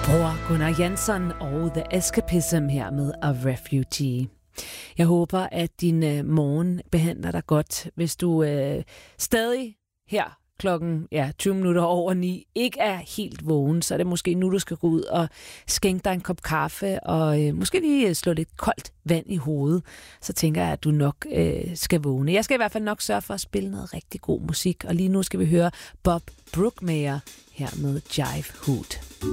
Bror Gunnar Jansson og The Escapism her med A Refugee. Jeg håber, at din morgen behandler dig godt. Hvis du stadig her klokken 20 minutter over 9 ikke er helt vågen, så er det måske nu, du skal gå ud og skænke dig en kop kaffe og måske lige slå lidt koldt vand i hovedet. Så tænker jeg, at du nok skal vågne. Jeg skal i hvert fald nok sørge for at spille noget rigtig god musik, og lige nu skal vi høre Bob Brookmeyer her med Jive Hood.